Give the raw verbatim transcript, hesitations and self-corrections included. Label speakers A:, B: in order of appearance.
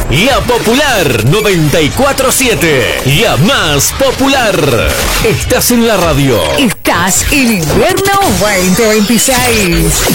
A: La Popular noventa y cuatro siete. La más popular. Estás en la radio.
B: Estás en invierno veinte veintiséis.